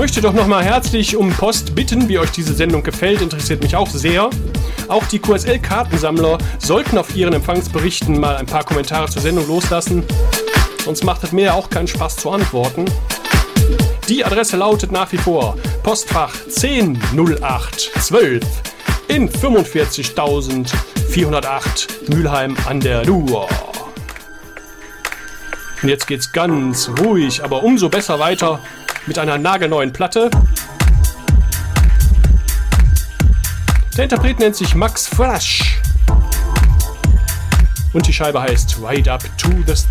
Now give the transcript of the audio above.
möchte doch nochmal herzlich um Post bitten, wie euch diese Sendung gefällt, interessiert mich auch sehr. Auch die QSL-Kartensammler sollten auf ihren Empfangsberichten mal ein paar Kommentare zur Sendung loslassen, sonst macht es mir ja auch keinen Spaß zu antworten. Die Adresse lautet nach wie vor Postfach 100812 in 45.408 Mülheim an der Ruhr. Und jetzt geht's ganz ruhig, aber umso besser weiter mit einer nagelneuen Platte. Der Interpret nennt sich Max Frasch und die Scheibe heißt Right Up to the